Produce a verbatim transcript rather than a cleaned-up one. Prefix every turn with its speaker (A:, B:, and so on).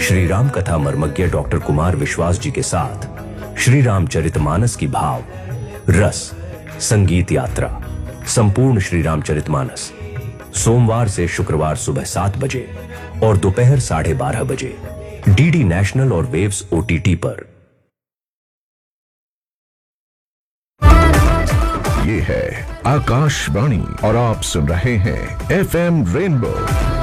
A: श्री राम कथा मर्मज्ञ डॉक्टर कुमार विश्वास जी के साथ श्री रामचरितमानस की भाव रस संगीत यात्रा संपूर्ण श्री रामचरितमानस सोमवार से शुक्रवार सुबह सात बजे और दोपहर साढ़े बारह बजे डीडी नेशनल और वेव्स ओटीटी पर।
B: ये है आकाशवाणी और आप सुन रहे हैं एफएम रेनबो